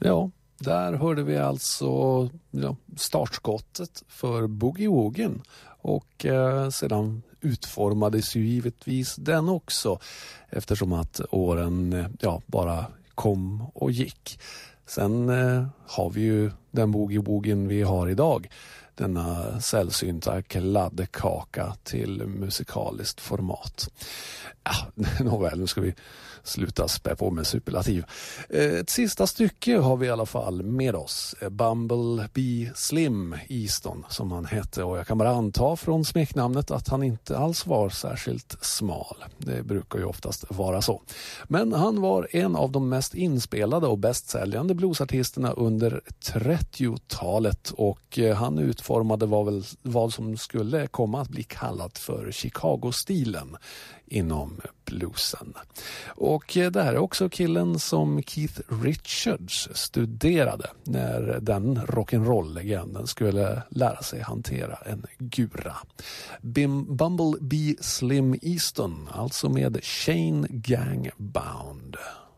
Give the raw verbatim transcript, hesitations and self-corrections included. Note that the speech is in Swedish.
Ja, där hörde vi alltså ja, startskottet för Boogie Woogen och eh, sedan utformades ju givetvis den också eftersom att åren ja, bara kom och gick. Sen eh, har vi ju den Boogie Woogen vi har idag. Denna sällsynta kladdkaka till musikaliskt format. Ja, nåväl, nu ska vi sluta spä på med superlativ. Ett sista stycke har vi i alla fall med oss. Bumblebee Slim Easton som han hette, och jag kan bara anta från smeknamnet att han inte alls var särskilt smal. Det brukar ju oftast vara så. Men han var en av de mest inspelade och bästsäljande bluesartisterna under trettiotalet, och han utformade vad, väl, vad som skulle komma att bli kallat för Chicago-stilen inom bluesen. Och det här är också killen som Keith Richards studerade när den rock'n'roll-legenden skulle lära sig hantera en gura. Bim, Bumblebee Slim Easton, alltså med Shane Gang Bound.